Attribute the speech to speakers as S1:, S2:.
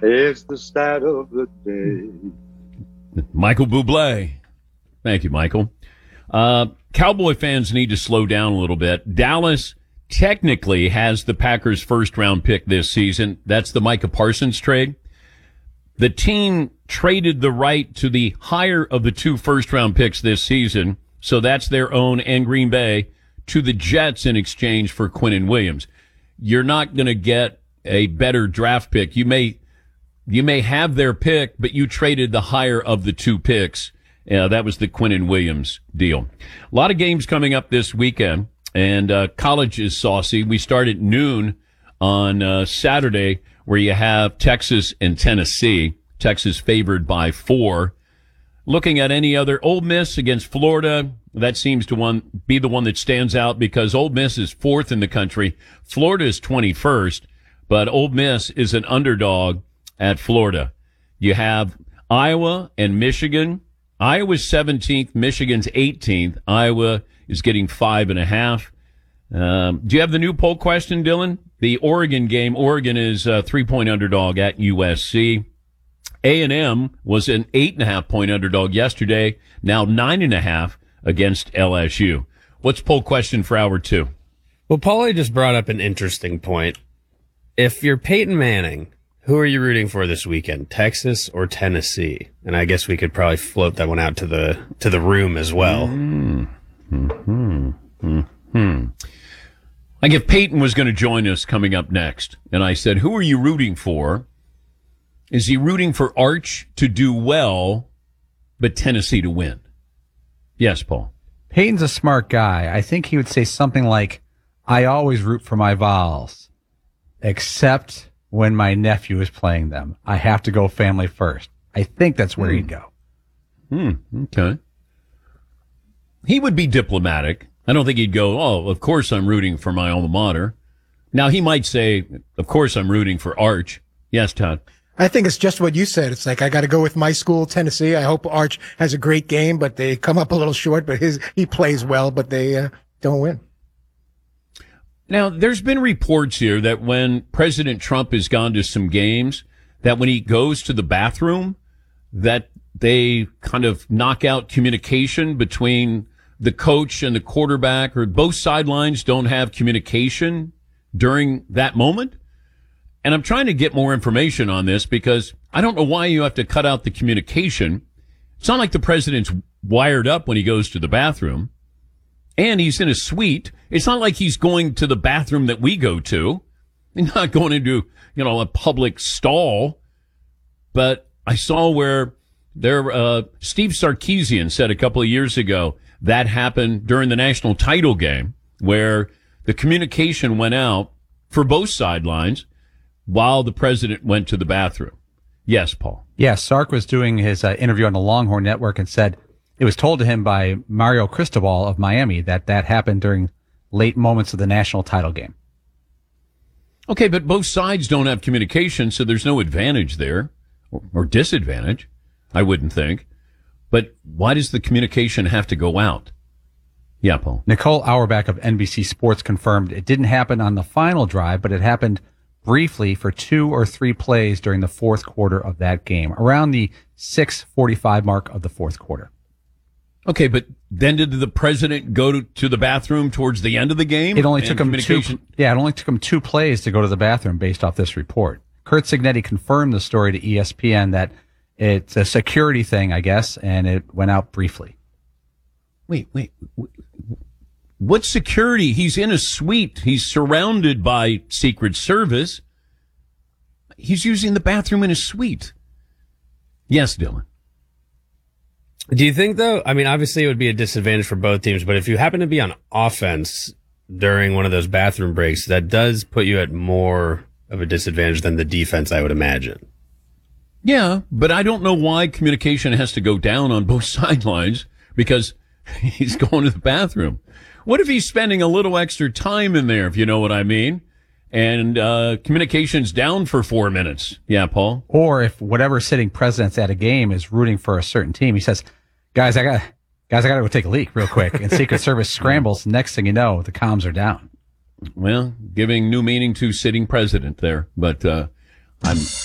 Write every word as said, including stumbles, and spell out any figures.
S1: It's the start of the day.
S2: Michael Bublé. Thank you, Michael. Uh, Cowboy fans need to slow down a little bit. Dallas technically has the Packers' first-round pick this season. That's the Micah Parsons trade. The team traded the right to the higher of the two first-round picks this season, so that's their own and Green Bay, to the Jets in exchange for Quinnen Williams. You're not going to get a better draft pick. You may you may have their pick, but you traded the higher of the two picks. Uh, that was the Quinnen Williams deal. A lot of games coming up this weekend, and uh, college is saucy. We start at noon on uh, Saturday, where you have Texas and Tennessee. Texas favored by four. Looking at any other, Ole Miss against Florida, that seems to one be the one that stands out because Ole Miss is fourth in the country. Florida is twenty-first, but Ole Miss is an underdog at Florida. You have Iowa and Michigan. Iowa's seventeenth, Michigan's eighteenth. Iowa is getting five and a half. Um, do you have the new poll question, Dylan? The Oregon game, Oregon is a three-point underdog at U S C. A and M was an eight and a half point underdog yesterday, now nine and a half against L S U. What's poll question for hour two?
S3: Well, Paulie just brought up an interesting point. If you're Peyton Manning, who are you rooting for this weekend, Texas or Tennessee? And I guess we could probably float that one out to the to the room as well.
S2: Mm-hmm. Mm-hmm. Like if Peyton was going to join us coming up next, and I said, who are you rooting for? Is he rooting for Arch to do well, but Tennessee to win? Yes, Paul.
S4: Peyton's a smart guy. I think he would say something like, I always root for my Vols, except when my nephew is playing them. I have to go family first. I think that's where mm. he'd go.
S2: Hmm. Okay. He would be diplomatic. I don't think he'd go, oh, of course I'm rooting for my alma mater. Now, he might say, of course I'm rooting for Arch. Yes, Todd.
S5: I think it's just what you said. It's like, I got to go with my school, Tennessee. I hope Arch has a great game, but they come up a little short, but his, he plays well, but they uh, don't win.
S2: Now, there's been reports here that when President Trump has gone to some games, that when he goes to the bathroom, that they kind of knock out communication between the coach and the quarterback, or both sidelines don't have communication during that moment. And I'm trying to get more information on this because I don't know why you have to cut out the communication. It's not like the president's wired up when he goes to the bathroom. And he's in a suite. It's not like he's going to the bathroom that we go to. He's not going into, you know, a public stall. But I saw where there, uh, Steve Sarkisian said a couple of years ago that happened during the national title game where the communication went out for both sidelines while the president went to the bathroom. Yes, Paul.
S4: Yeah, Sark was doing his uh, interview on the Longhorn Network and said it was told to him by Mario Cristobal of Miami that that happened during late moments of the national title game.
S2: Okay, but both sides don't have communication, so there's no advantage there, or, or disadvantage, I wouldn't think. But why does the communication have to go out? Yeah, Paul.
S4: Nicole Auerbach of N B C Sports confirmed it didn't happen on the final drive, but it happened briefly for two or three plays during the fourth quarter of that game, around the six forty-five mark of the fourth quarter.
S2: Okay, but then did the president go to, to the bathroom towards the end of the game?
S4: It only took him two. Yeah, it only took him two plays to go to the bathroom based off this report. Kurt Signetti confirmed the story to E S P N that it's a security thing, I guess, and it went out briefly.
S2: Wait, wait. What security? He's in a suite. He's surrounded by Secret Service. He's using the bathroom in a suite. Yes, Dylan.
S3: Do you think, though, I mean, obviously it would be a disadvantage for both teams, but if you happen to be on offense during one of those bathroom breaks, that does put you at more of a disadvantage than the defense, I would imagine.
S2: Yeah, but I don't know why communication has to go down on both sidelines because he's going to the bathroom. What if he's spending a little extra time in there, if you know what I mean? And uh communication's down for four minutes. Yeah, Paul?
S4: Or if whatever sitting president's at a game is rooting for a certain team, he says, guys, I got guys, I got to go take a leak real quick. And Secret Service scrambles. Next thing you know, the comms are down.
S2: Well, giving new meaning to sitting president there. But uh I'm